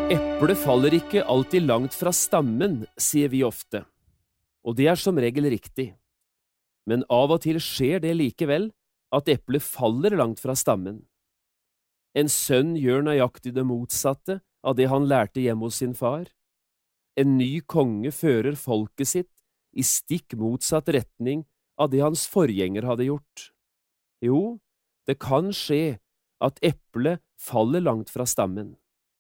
Eplet faller ikke alltid langt fra stammen, sier vi ofte, og det er som regel riktig. Men av og til skjer det likevel at eplet faller langt fra stammen. En sønn gjør nøyaktig det motsatte av det han lærte hjemme hos sin far. En ny konge fører folket sitt i stikk motsatt retning av det hans forgjenger hadde gjort. Jo, det kan skje at eplet faller langt fra stammen.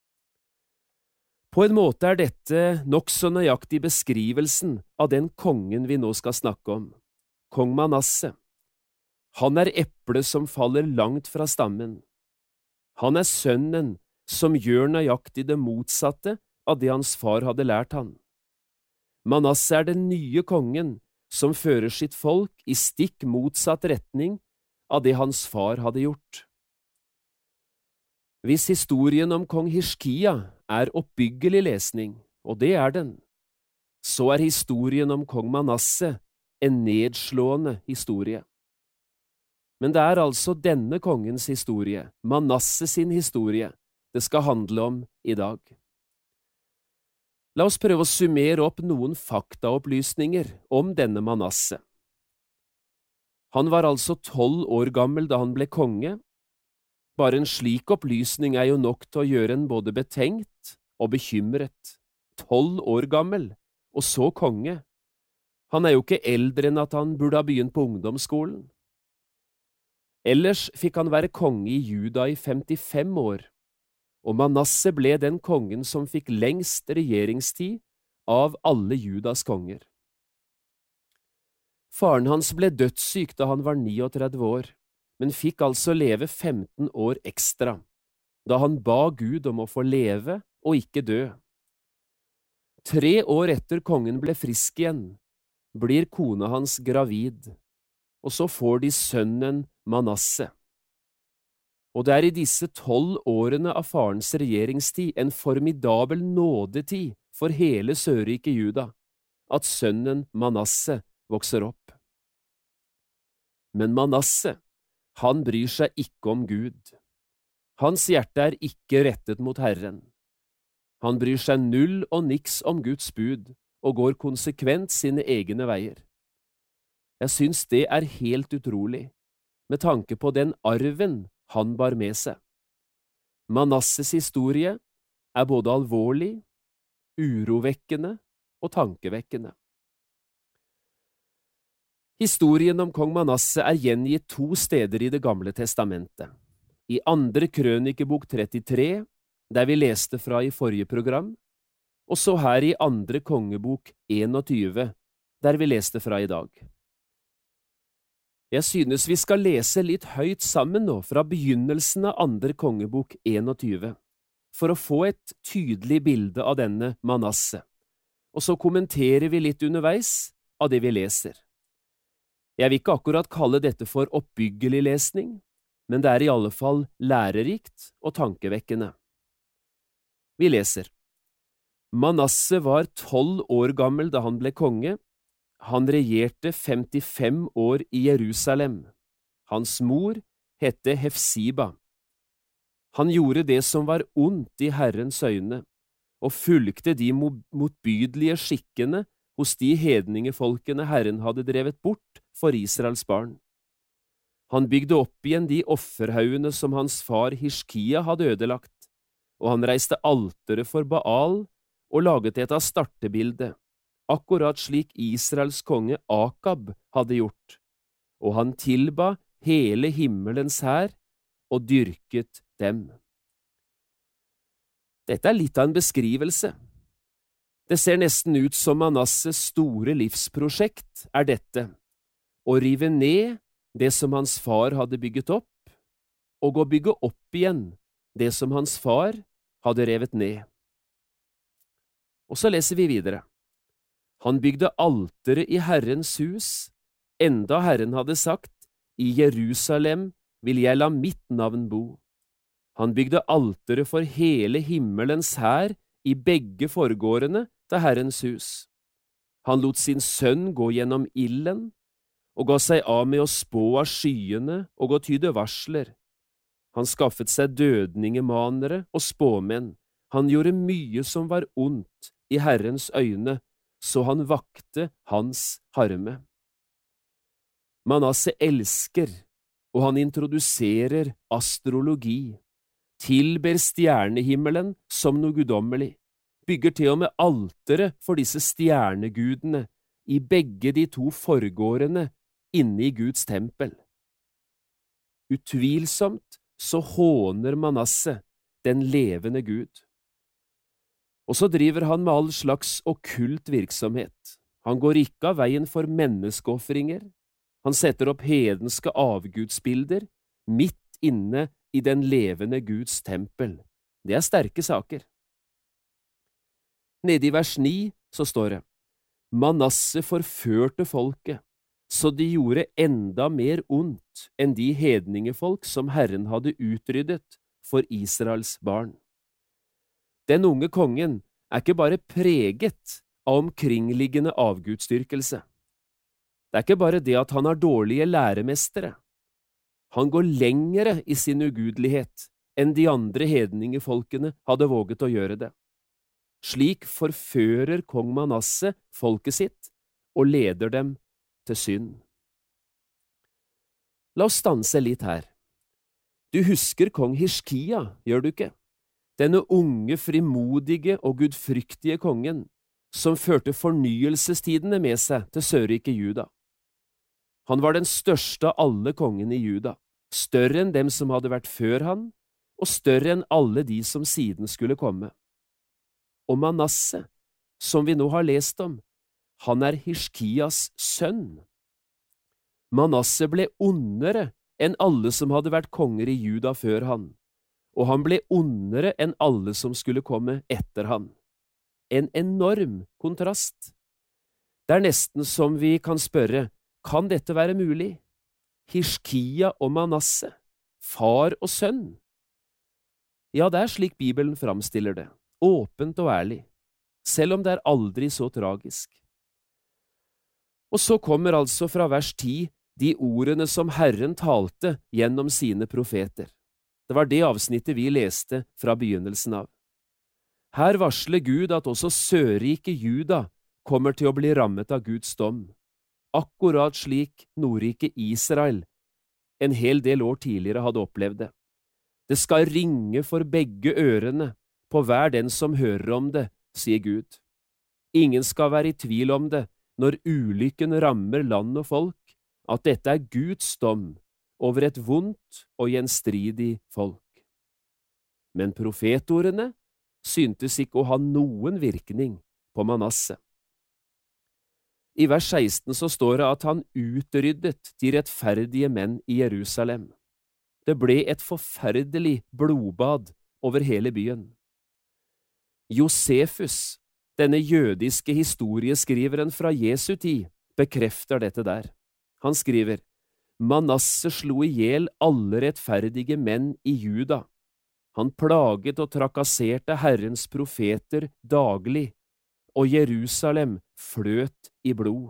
På en måte er dette nokså nøyaktig beskrivelsen av den kongen vi nå skal snakke om, kong Manasse. Han er eplet som faller langt fra stammen. Han er sønnen som gjør nøyaktig det motsatte av det hans far hadde lært han. Manasse er den nye kongen som fører sitt folk i stikk motsatt retning av det hans far hadde gjort. Hvis historien om kong Hiskia er oppbyggelig lesning, og det er den, så er historien om kong Manasse en nedslående historie. Men det er altså denne kongens historie, Manasse sin historie, det skal handle om i dag. La oss prøve å summere opp noen faktaopplysninger om denne Manasse. Han var altså 12 år gammel da han ble konge. Bare en slik opplysning er jo nok til å gjøre en både betenkt og bekymret. 12 år gammel, og så konge. Han er jo ikke eldre enn at han burde ha begynt på ungdomsskolen. Ellers fikk han være konge i Juda i 55 år, og Manasse ble den kongen som fikk lengst regjeringstid av alle Judas konger. Faren hans ble dødssyk da han var 39 år, men fikk altså leve 15 år ekstra, da han ba Gud om å få leve og ikke dø. 3 år etter kongen ble frisk igjen, blir kona hans gravid, og så får de sønnen Manasse. Og det er i disse 12 årene av farens regjeringstid en formidabel nådetid for hele Sørriket Juda, at sønnen Manasse vokser opp. Men Manasse, han bryr seg ikke om Gud. Hans hjerte er ikke rettet mot Herren. Han bryr seg null og niks om Guds bud, og går konsekvent sine egne veier. Jeg synes det er helt utrolig, med tanke på den arven han bar med seg. Manasses historie er både alvorlig, urovekkende og tankevekkende. Historien om kong Manasse er gjengitt 2 steder i Det gamle testamentet. I 2. krønikebok 33, der vi leste fra i forrige program, og så her i 2. kongebok 21, der vi leste fra i dag. Jeg synes vi skal lese litt høyt sammen nå fra begynnelsen av 2. kongebok 21, for å få et tydelig bilde av denne Manasse, og så kommenterer vi litt underveis av det vi leser. Jeg vil ikke akkurat kalle dette for oppbyggelig lesning, men det er i alle fall lærerikt og tankevekkende. Vi leser: Manasse var 12 år gammel da han ble konge. Han regjerte 55 år i Jerusalem. Hans mor hette Hefsiba. Han gjorde det som var ondt i Herrens øyne, og fulgte de motbydelige skikkene hos de hedningefolkene Herren hadde drevet bort for Israels barn. Han bygde opp igjen de offerhaugene som hans far Hiskia hadde ødelagt, og han reiste altere for Baal og laget et av startebildet, akkurat slik Israels konge Akab hadde gjort, og han tilba hele himmelens hær og dyrket dem. Dette er litt av en beskrivelse. Det ser nesten ut som Manasses store livsprosjekt er dette, å rive ned det som hans far hadde bygget opp, og å bygge opp igjen det som hans far hadde revet ned. Og så leser vi videre. Han bygde alteret i Herrens hus, enda Herren hadde sagt, i Jerusalem vil jeg la mitt navn bo. Han bygde alteret for hele himmelens hær i begge forgårdene til Herrens hus. Han lot sin sønn gå gjennom ilden, og ga seg av med å spå av skyene og å tyde varsler. Han skaffet seg dødningemanere og spåmenn, Han gjorde mye som var ondt i Herrens øyne, så han vakte hans harme. Manasse elsker, og han introduserer astrologi, tilber stjernehimmelen som noe guddommelig, bygger til og med altere for disse stjernegudene i begge de to forgårdene inne i Guds tempel. Utvilsomt så håner Manasse den levende Gud. Og så driver han med all slags okkult virksomhet. Han går ikke av veien for menneskeoffringer. Han setter opp hedenske avgudsbilder midt inne i den levende Guds tempel. Det er sterke saker. Nede i vers 9 så står det: Manasse forførte folket, så de gjorde enda mer ondt enn de hedningefolk som Herren hadde utryddet for Israels barn. Den unge kongen er ikke bare preget av omkringliggende avgudsdyrkelse. Det er ikke bare det at han har dårlige læremestere. Han går lengre i sin ugudelighet enn de andre hedningefolkene hadde våget å gjøre det. Slik forfører kong Manasse folket sitt og leder dem til synd. La oss stanse litt her. Du husker kong Hiskia, gjør du ikke? Denne unge, frimodige og gudfryktige kongen, som førte fornyelsestidene med seg til Sørriket Juda. Han var den største av alle kongene i Juda, større enn dem som hadde vært før han, og større enn alle de som siden skulle komme. Og Manasse, som vi nå har lest om, han er Hiskias sønn. Manasse ble ondere enn alle som hadde vært konger i Juda før han, og han ble ondere enn alle som skulle komme etter han. En enorm kontrast. Det er nesten som vi kan spørre, kan dette være mulig? Hiskia og Manasse, far og sønn? Ja, det er slik Bibelen framstiller det, åpent og ærlig, selv om det er aldri så tragisk. Og så kommer altså fra vers 10 de ordene som Herren talte gjennom sine profeter. Det var det avsnittet vi leste fra begynnelsen av. Her varsler Gud at også Sørriket Juda kommer til å bli rammet av Guds dom, akkurat slik Nordriket Israel en hel del år tidligere hadde opplevd det. Det skal ringe for begge ørene på hver den som hører om det, sier Gud. Ingen skal være i tvil om det når ulykken rammer land og folk, at dette er Guds dom over et vondt og gjenstridig folk. Men profetordene syntes ikke å ha noen virkning på Manasse. I vers 16 så står det at han utryddet de rettferdige menn i Jerusalem. Det ble et forferdelig blodbad over hele byen. Josefus, denne jødiske historieskriveren fra Jesu tid, bekrefter dette der. Han skriver: Manasse slo i hjel alle rettferdige menn i Juda. Han plaget og trakasserte Herrens profeter daglig, og Jerusalem fløt i blod.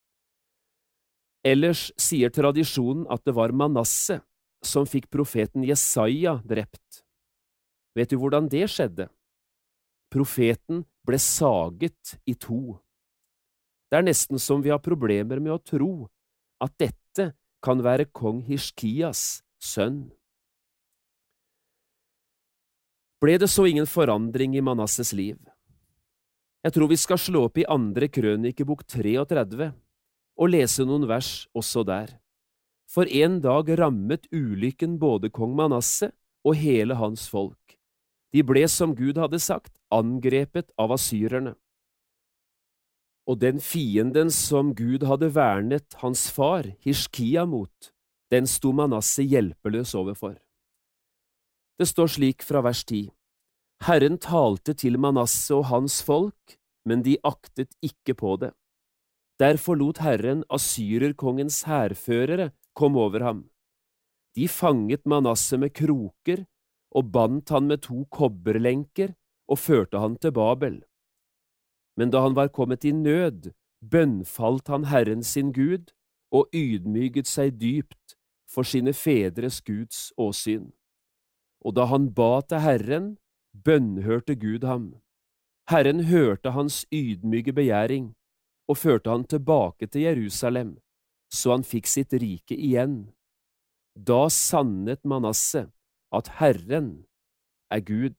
Ellers sier tradisjonen at det var Manasse som fikk profeten Jesaja drept. Vet du hvordan det skjedde? Profeten ble saget i to. Det er nesten som vi har problemer med å tro at dette kan være kong Hiskias sønn. Ble det så ingen forandring i Manasses liv? Jeg tror vi skal slå opp i 2. Krønikebok 33 og lese noen vers også der. For en dag rammet ulykken både kong Manasse og hele hans folk. De ble, som Gud hadde sagt, angrepet av asyrerne. Og den fienden som Gud hadde vernet hans far, Hiskia, mot, den sto Manasse hjelpeløs overfor. Det står slik fra vers 10. Herren talte til Manasse og hans folk, men de aktet ikke på det. Derfor lot Herren asyrerkongens hærførere komme over ham. De fanget Manasse med kroker og bandt han med 2 kobberlenker og førte han til Babel. Men da han var kommet i nød, bønnfalt han Herren sin Gud og ydmyget seg dypt for sine fedres Guds åsyn. Og da han ba til Herren, bønnhørte Gud ham. Herren hørte hans ydmyke begjæring og førte han tilbake til Jerusalem, så han fikk sitt rike igjen. Da sannet Manasse at Herren er Gud.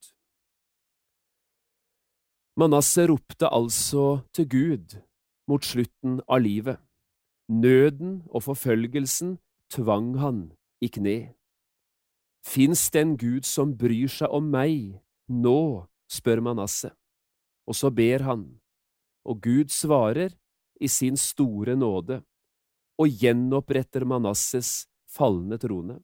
Manasse ropte altså til Gud mot slutten av livet. Nøden og forfølgelsen tvang han i kne. Fins det en Gud som bryr seg om meg nå, spør Manasse. Og så ber han, og Gud svarer i sin store nåde og gjenoppretter Manasses fallende trone.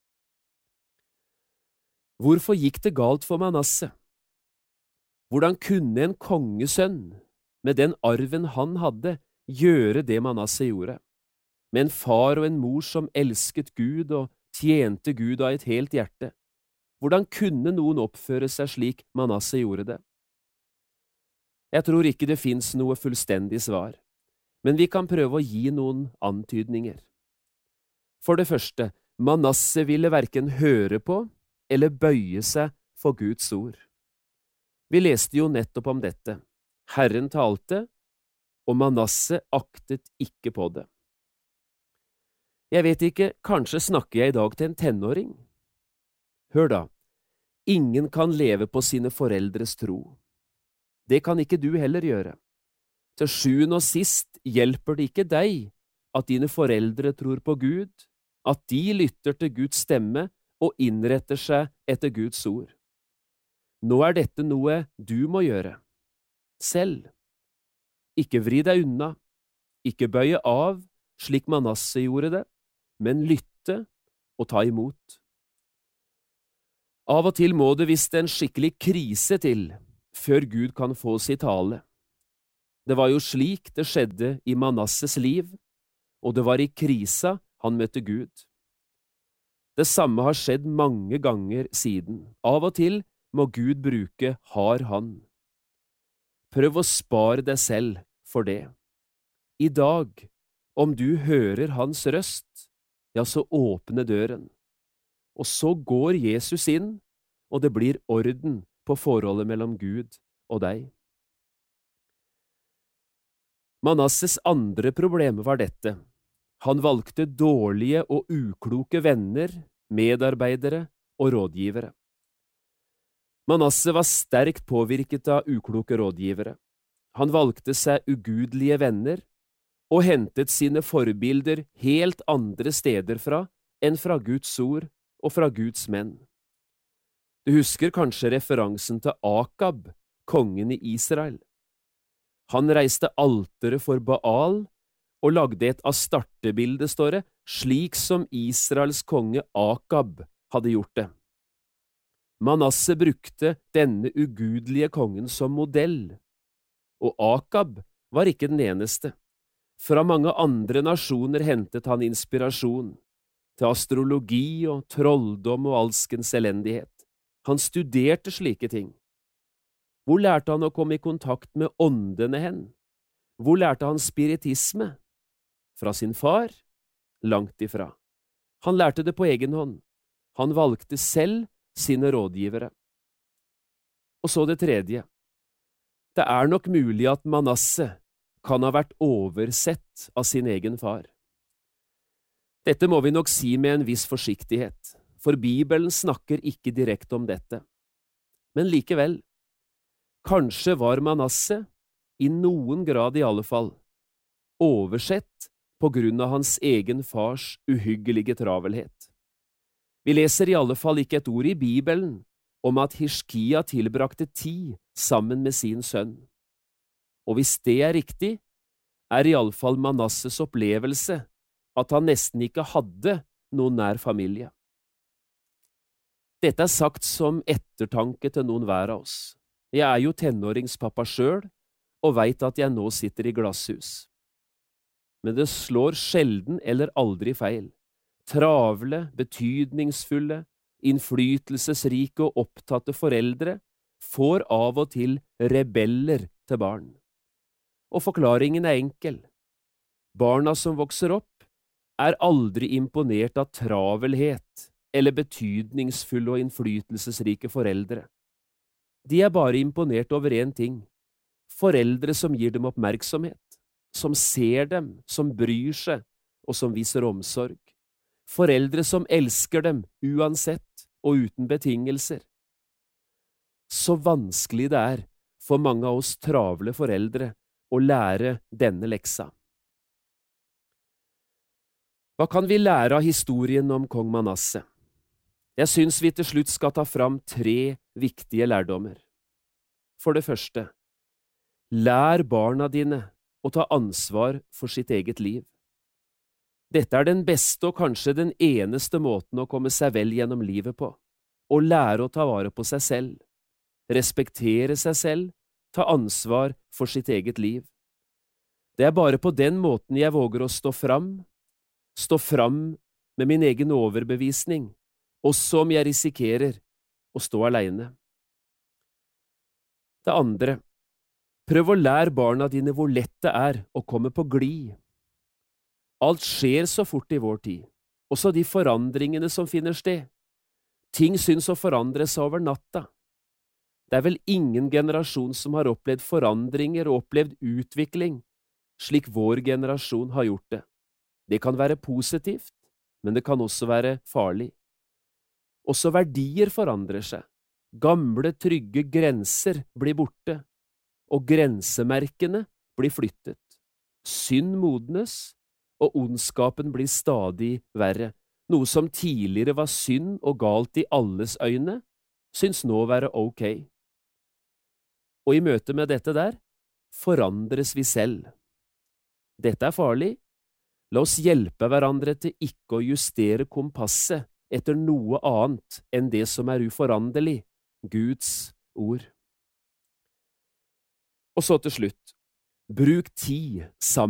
Hvorfor gikk det galt for Manasse? Hvordan kunne en kongesønn, med den arven han hadde, gjøre det Manasse gjorde? Med en far og en mor som elsket Gud og tjente Gud av et helt hjerte. Hvordan kunne noen oppføre seg slik Manasse gjorde det? Jeg tror ikke det finnes noe fullstendig svar, men vi kan prøve å gi noen antydninger. For det første, Manasse ville hverken høre på eller bøye seg for Guds ord. Vi leste jo nettopp om dette. Herren talte, og Manasse aktet ikke på det. Jeg vet ikke, kanskje snakker jeg i dag til en tenåring? Hør da, ingen kan leve på sine foreldres tro. Det kan ikke du heller gjøre. Til sjuende og sist hjelper det ikke deg at dine foreldre tror på Gud, at de lytter til Guds stemme og innretter seg etter Guds ord. Nå er dette noe du må gjøre. Selv. Ikke vri deg unna, ikke bøye av, slik Manasse gjorde det, men lytte og ta imot. Av og til må det visst en skikkelig krise til, før Gud kan få si tale. Det var jo slik det skjedde i Manasses liv, og det var i krisa han møtte Gud. Det samme har skjedd mange ganger siden. Av og til må Gud bruke hard hånd. Prøv å spare deg selv for det. I dag, om du hører hans røst, ja, så åpne døren. Og så går Jesus inn, og det blir orden på forholdet mellom Gud og deg. Manasses andre problem var dette. Han valgte dårlige og ukloke venner, medarbeidere og rådgivere. Manasse var sterkt påvirket av ukloke rådgivere. Han valgte seg ugudelige venner og hentet sine forbilder helt andre steder fra enn fra Guds ord og fra Guds menn. Du husker kanskje referansen til Akab, kongen i Israel. Han reiste alteret for Baal og lagde et Astarte-bilde, står det, slik som Israels konge Akab hadde gjort det. Manasse brukte denne ugudelige kongen som modell, og Akab var ikke den eneste. Fra mange andre nasjoner hentet han inspirasjon, til astrologi og trolldom og alskens elendighet. Han studerte slike ting. Hvor lærte han å komme i kontakt med åndene hen? Hvor lærte han spiritisme? Fra sin far? Langt ifra. Han lærte det på egen hånd. Han valgte selv sine rådgivere. Og så det tredje. Det er nok mulig at Manasse kan ha vært oversett av sin egen far. Dette må vi nok si med en viss forsiktighet, for Bibelen snakker ikke direkte om dette. Men likevel, kanskje var Manasse, i noen grad i alle fall, oversett på grunn av hans egen fars uhyggelige travelhet. Vi leser i alle fall ikke et ord i Bibelen om at Hiskia tilbrakte tid sammen med sin sønn. Og hvis det er riktig, er i alle fall Manasses opplevelse at han nesten ikke hadde noen nær familie. Dette er sagt som ettertanke til noen hver av oss. Jeg er jo tenåringspappa selv, og vet at jeg nå sitter i glasshus. Men det slår sjelden eller aldri feil. Travle, betydningsfulle, innflytelsesrike og opptatte foreldre får av og til rebeller til barn. Og forklaringen er enkel. Barna som vokser opp, er aldri imponert av travelhet eller betydningsfulle og innflytelsesrike foreldre. De er bare imponert over én ting: foreldre som gir dem oppmerksomhet, som ser dem, som bryr seg, og som viser omsorg. Foreldre som elsker dem uansett og uten betingelser. Så vanskelig det er for mange av oss travle foreldre å lære denne leksa. Hva kan vi lære av historien om kong Manasseh? Jeg syns vi til slutt skal ta fram 3 viktige lærdommer. For det første, lær barna dine å ta ansvar for sitt eget liv. Dette er den beste og kanskje den eneste måten å komme seg vel gjennom livet på, å lære å ta vare på seg selv, respektere seg selv, ta ansvar for sitt eget liv. Det er bare på den måten jeg våger å stå fram med min egen overbevisning, også om jeg risikerer å stå alene. Det andre, prøv å lære barna dine hvor lett det er å komme på glid. Alt skjer så fort i vår tid, også de forandringene som finner sted. Ting synes å forandre seg over natta. Det er vel ingen generasjon som har opplevd forandringer og opplevd utvikling, slik vår generasjon har gjort det. Det kan være positivt, men det kan også være farlig. Også verdier forandrer seg. Gamle, trygge grenser blir borte, og grensemerkene blir flyttet. Synd modnes, og ondskapen blir stadig verre. Noe som tidligere var synd og galt i alles øyne, syns nå være ok. Og i møte med dette der, forandres vi selv. Dette er farlig. La oss hjelpe hverandre til ikke å justere kompasset etter noe annet enn det som er uforanderlig, Guds ord. Og så til slutt, bruk tid sammen